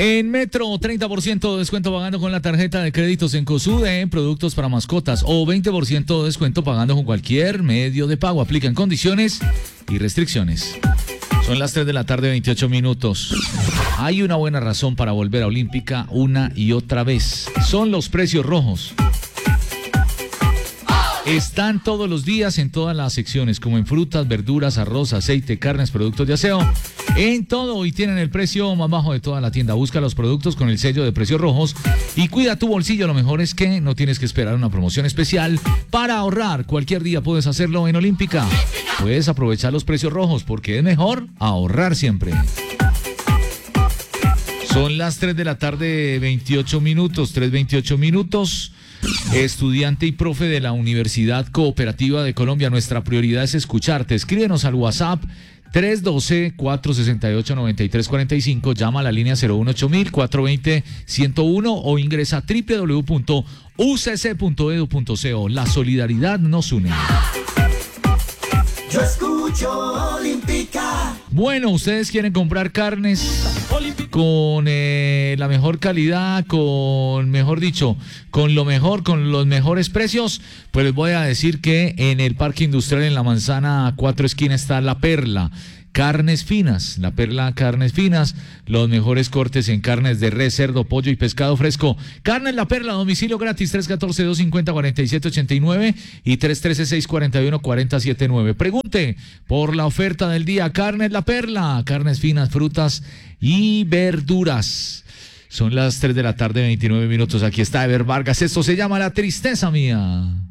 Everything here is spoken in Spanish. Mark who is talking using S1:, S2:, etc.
S1: En Metro, 30% de descuento pagando con la tarjeta de créditos en Cosude en productos para mascotas o 20% de descuento pagando con cualquier medio de pago. Aplican condiciones y restricciones. Son las 3 de la tarde, 28 minutos. Hay una buena razón para volver a Olímpica una y otra vez. Son los precios rojos. Están todos los días en todas las secciones, como en frutas, verduras, arroz, aceite, carnes, productos de aseo. En todo y tienen el precio más bajo de toda la tienda. Busca los productos con el sello de precios rojos y cuida tu bolsillo. Lo mejor es que no tienes que esperar una promoción especial para ahorrar. Cualquier día puedes hacerlo en Olímpica. Puedes aprovechar los precios rojos porque es mejor ahorrar siempre. Son las 3 de la tarde, 28 minutos, 3:28 minutos. Estudiante y profe de la Universidad Cooperativa de Colombia, nuestra prioridad es escucharte. Escríbenos al WhatsApp 312-468-9345, llama a la línea 018-420-101 o ingresa a www.ucc.edu.co. La solidaridad nos une.
S2: Yo escucho Olímpica.
S1: Bueno, ustedes quieren comprar carnes con la mejor calidad, mejor dicho, con lo mejor, con los mejores precios, pues les voy a decir que en el Parque Industrial en la Manzana 4 esquina está La Perla. Carnes finas, La Perla Carnes Finas, los mejores cortes en carnes de res, cerdo, pollo y pescado fresco. Carnes La Perla, domicilio gratis, 314-250-4789 y 313-641-4079. Pregunte por la oferta del día. Carnes La Perla, carnes finas, frutas y verduras. Son las 3 de la tarde, 29 minutos. Aquí está Ever Vargas. Esto se llama La Tristeza Mía.